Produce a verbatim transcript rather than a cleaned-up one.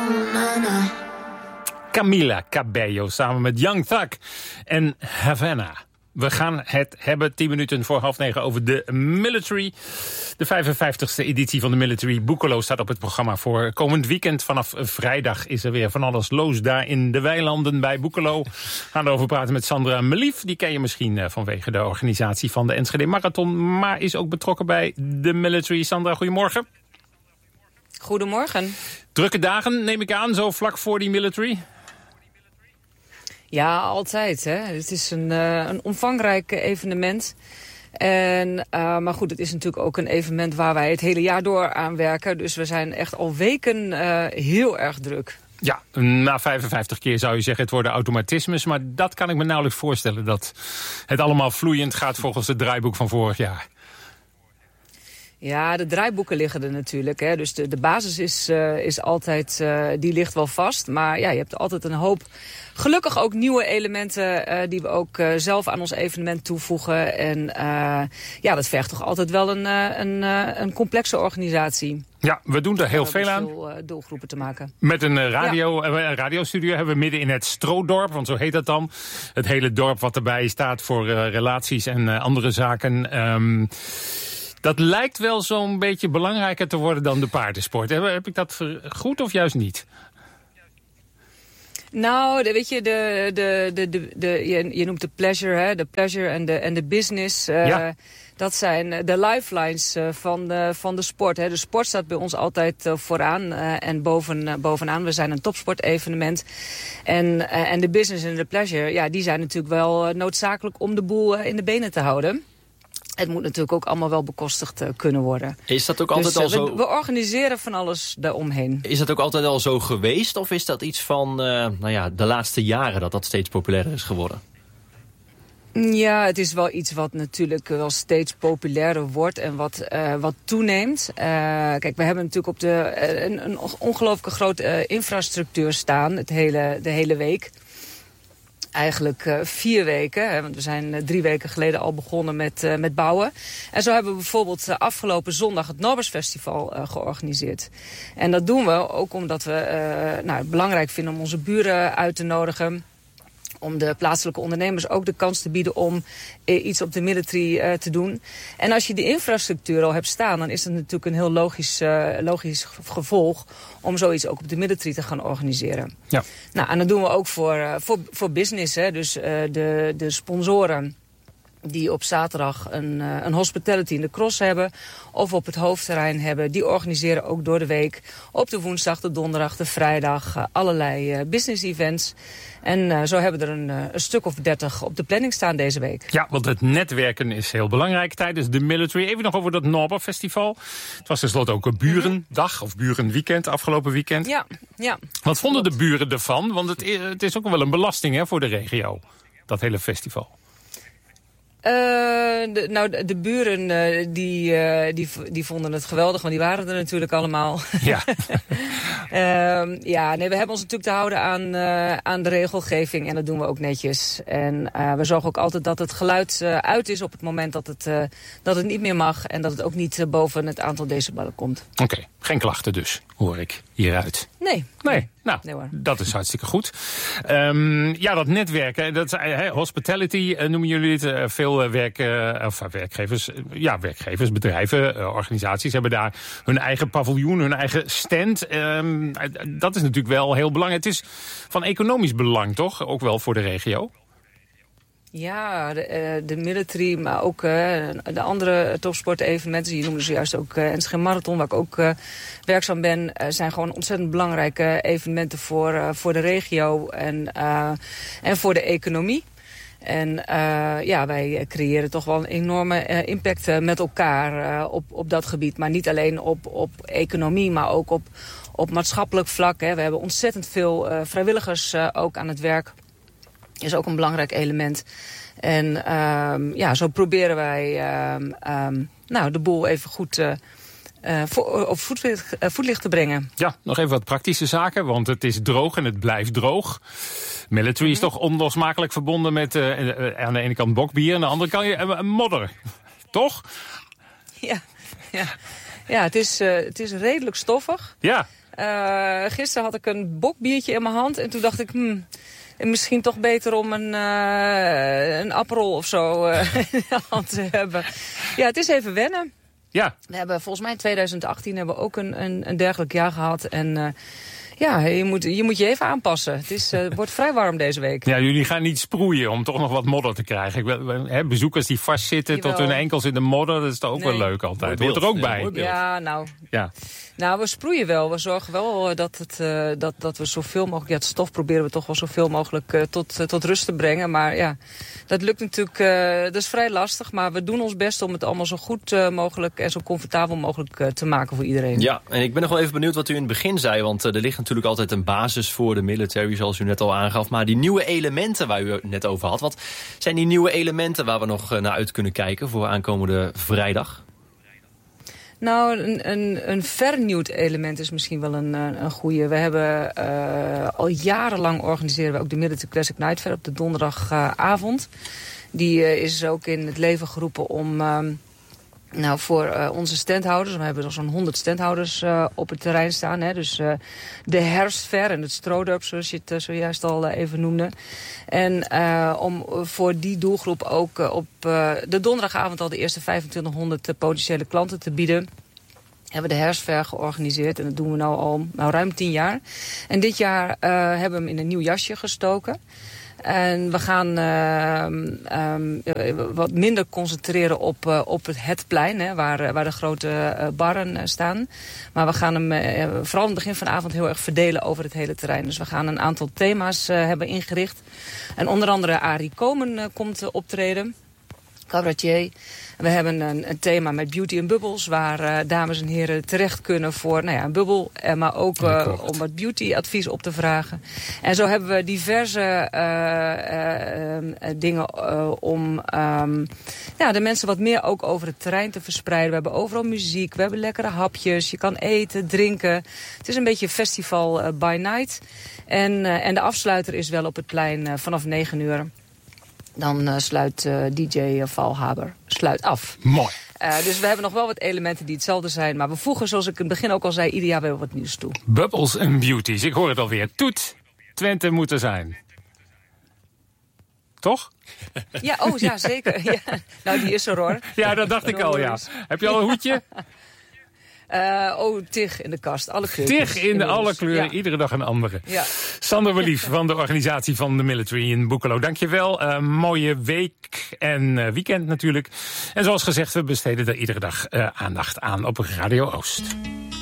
Camila Cabello samen met Young Thug en Havana. We gaan het hebben tien minuten voor half negen over de Military. De vijfenvijftigste editie van de Military Boekelo staat op het programma voor komend weekend. Vanaf vrijdag is er weer van alles los daar in de weilanden bij Boekelo. We gaan erover praten met Sandra Melief. Die ken je misschien vanwege de organisatie van de Enschede Marathon, maar is ook betrokken bij de Military. Sandra, goedemorgen. Goedemorgen. Drukke dagen, neem ik aan, zo vlak voor die Military? Ja, altijd. Hè. Het is een, uh, een omvangrijk evenement. En, uh, maar goed, het is natuurlijk ook een evenement waar wij het hele jaar door aan werken. Dus we zijn echt al weken uh, heel erg druk. Ja, na vijfenvijftig keer zou je zeggen het worden automatismes. Maar dat kan ik me nauwelijks voorstellen. Dat het allemaal vloeiend gaat volgens het draaiboek van vorig jaar. Ja, de draaiboeken liggen er natuurlijk. Hè. Dus de, de basis is, uh, is altijd, uh, die ligt wel vast. Maar ja, je hebt altijd een hoop, gelukkig ook nieuwe elementen uh, die we ook uh, zelf aan ons evenement toevoegen. En uh, ja, dat vergt toch altijd wel een, uh, een, uh, een complexe organisatie. Ja, we doen er heel veel aan. Veel uh, doelgroepen te maken. Met een uh, radio, ja. uh, radiostudio hebben we midden in het Stroodorp, want zo heet dat dan. Het hele dorp wat erbij staat voor uh, relaties en uh, andere zaken. Um, Dat lijkt wel zo'n beetje belangrijker te worden dan de paardensport. Heb ik dat goed of juist niet? Nou, de, weet je, de, de, de, de, de, je, je noemt de pleasure, hè? De pleasure en de, en de business. Uh, ja. Dat zijn de lifelines uh, van, de, van de sport. Hè? De sport staat bij ons altijd uh, vooraan uh, en boven, uh, bovenaan. We zijn een topsportevenement. En, uh, en de business en de pleasure, ja, die zijn natuurlijk wel uh, noodzakelijk om de boel uh, in de benen te houden. Het moet natuurlijk ook allemaal wel bekostigd uh, kunnen worden. Is dat ook altijd dus, uh, al zo... We, we organiseren van alles daaromheen. Is dat ook altijd al zo geweest? Of is dat iets van uh, nou ja, de laatste jaren dat dat steeds populairder is geworden? Ja, het is wel iets wat natuurlijk wel steeds populairder wordt en wat, uh, wat toeneemt. Uh, kijk, we hebben natuurlijk op de, uh, een, een ongelooflijke grote uh, infrastructuur staan het hele, de hele week. Eigenlijk uh, vier weken, hè, want we zijn uh, drie weken geleden al begonnen met, uh, met bouwen. En zo hebben we bijvoorbeeld uh, afgelopen zondag het Norbersfestival uh, georganiseerd. En dat doen we ook omdat we uh, nou, het belangrijk vinden om onze buren uit te nodigen. Om de plaatselijke ondernemers ook de kans te bieden om uh, iets op de Military uh, te doen. En als je die infrastructuur al hebt staan, dan is dat natuurlijk een heel logisch, uh, logisch gevolg om zoiets ook op de Military te gaan organiseren. Ja. Nou, en dat doen we ook voor, uh, voor, voor business. Hè. Dus uh, de, de sponsoren die op zaterdag een, uh, een hospitality in de cross hebben of op het hoofdterrein hebben, die organiseren ook door de week op de woensdag, de donderdag, de vrijdag uh, allerlei uh, business events. En uh, zo hebben we er een, uh, een stuk of dertig op de planning staan deze week. Ja, want het netwerken is heel belangrijk tijdens de Military. Even nog over dat Norberfestival. Het was tenslotte ook een burendag of burenweekend afgelopen weekend. Ja, ja. Wat vonden de buren ervan? Want het is, het is ook wel een belasting, hè, voor de regio, dat hele festival. Uh, de, nou, de, de buren uh, die, uh, die, die vonden het geweldig, want die waren er natuurlijk allemaal. Ja. uh, ja, nee, we hebben ons natuurlijk te houden aan, uh, aan de regelgeving en dat doen we ook netjes. En uh, we zorgen ook altijd dat het geluid uh, uit is op het moment dat het, uh, dat het niet meer mag en dat het ook niet uh, boven het aantal decibellen komt. Oké, okay. Geen klachten dus, hoor ik hieruit. Nee. Nee, nou, nee, dat is hartstikke goed. Um, ja, dat netwerken, dat, hey, hospitality uh, noemen jullie het. Uh, veel uh, werk, uh, of, uh, werkgevers, uh, ja, werkgevers, bedrijven, uh, organisaties hebben daar hun eigen paviljoen, hun eigen stand. Um, dat is natuurlijk wel heel belangrijk. Het is van economisch belang, toch? Ook wel voor de regio. Ja, de, de Military, maar ook uh, de andere topsportevenementen. Je noemde zojuist ook uh, Enschede Marathon, waar ik ook uh, werkzaam ben. Uh, zijn gewoon ontzettend belangrijke evenementen voor, uh, voor de regio en, uh, en voor de economie. En uh, ja, wij creëren toch wel een enorme uh, impact uh, met elkaar uh, op, op dat gebied. Maar niet alleen op, op economie, maar ook op, op maatschappelijk vlak. Hè. We hebben ontzettend veel uh, vrijwilligers uh, ook aan het werk. Is ook een belangrijk element. En um, ja, zo proberen wij um, um, nou, de boel even goed uh, uh, voor, op voetlicht, uh, voetlicht te brengen. Ja, nog even wat praktische zaken, want het is droog en het blijft droog. Military mm-hmm. is toch onlosmakelijk verbonden met uh, uh, aan de ene kant bokbier, aan de andere kant uh, modder. Toch? Ja, ja. ja het, is, uh, het is redelijk stoffig. Ja. Uh, gisteren had ik een bokbiertje in mijn hand en toen dacht ik... Hmm, misschien toch beter om een, uh, een Aperol of zo uh, in de hand te hebben. Ja, het is even wennen. Ja. We hebben volgens mij in twintig achttien hebben we ook een, een, een dergelijk jaar gehad. En uh, ja, je moet, je moet je even aanpassen. Het is, uh, wordt vrij warm deze week. Ja, jullie gaan niet sproeien om toch nog wat modder te krijgen. Ik wil, hè, bezoekers die vastzitten Jawel. tot hun enkels in de modder, dat is toch ook Nee. wel leuk altijd. Mooi Hoort er ook beeld. bij. Ja, Ja, nou... Ja. Nou, we sproeien wel. We zorgen wel dat, het, uh, dat, dat we zoveel mogelijk... Ja, het stof proberen we toch wel zoveel mogelijk uh, tot, uh, tot rust te brengen. Maar ja, dat lukt natuurlijk... Uh, dat is vrij lastig. Maar we doen ons best om het allemaal zo goed uh, mogelijk... en zo comfortabel mogelijk uh, te maken voor iedereen. Ja, en ik ben nog wel even benieuwd wat u in het begin zei. Want uh, er ligt natuurlijk altijd een basis voor de military, zoals u net al aangaf. Maar die nieuwe elementen waar u het net over had... wat zijn die nieuwe elementen waar we nog uh, naar uit kunnen kijken voor aankomende vrijdag? Nou, een, een, een vernieuwd element is misschien wel een, een goede. We hebben uh, al jarenlang organiseren we ook de Military Classic Night Fair op de donderdagavond. Uh, Die uh, is ook in het leven geroepen om... Uh, Nou, voor uh, onze standhouders, we hebben er zo'n honderd standhouders uh, op het terrein staan. Hè, dus uh, de herfstfair en het Strodorp, zoals je het uh, zojuist al uh, even noemde. En uh, om voor die doelgroep ook uh, op uh, de donderdagavond al de eerste vijfentwintighonderd uh, potentiële klanten te bieden... hebben we de herfstfair georganiseerd en dat doen we nou al nou, ruim tien jaar. En dit jaar uh, hebben we hem in een nieuw jasje gestoken. En we gaan uh, um, wat minder concentreren op, uh, op het, het plein, hè, waar, waar de grote uh, barren uh, staan. Maar we gaan hem uh, vooral in het begin van de avond heel erg verdelen over het hele terrein. Dus we gaan een aantal thema's uh, hebben ingericht. En onder andere Arie Komen uh, komt uh, optreden. Cabaretier. We hebben een, een thema met beauty en bubbels, waar uh, dames en heren terecht kunnen voor nou ja, een bubbel, uh, maar ook uh, om wat beauty-advies op te vragen. En zo hebben we diverse uh, uh, uh, dingen uh, om um, ja, de mensen wat meer ook over het terrein te verspreiden. We hebben overal muziek, we hebben lekkere hapjes, je kan eten, drinken. Het is een beetje festival uh, by night. En, uh, en de afsluiter is wel op het plein uh, vanaf negen uur. Dan uh, sluit uh, D J Valhaber sluit af. Mooi. Uh, dus we hebben nog wel wat elementen die hetzelfde zijn. Maar we voegen, zoals ik in het begin ook al zei, ieder jaar wel wat nieuws toe. Bubbles en beauties. Ik hoor het alweer. Toet Twente moet er zijn. Toch? Ja, oh ja, zeker. Ja. Nou, die is er hoor. Ja, dat dacht ik al, ja. Heb je al een hoedje? Uh, oh, tig in de kast. Alle kleuren. Tig in de alle kleuren. Ja. Iedere dag een andere. Ja. Sander Wellief van de organisatie van de Military in Boekelo. Dankjewel. Uh, mooie week en uh, weekend natuurlijk. En zoals gezegd, we besteden er iedere dag uh, aandacht aan op Radio Oost.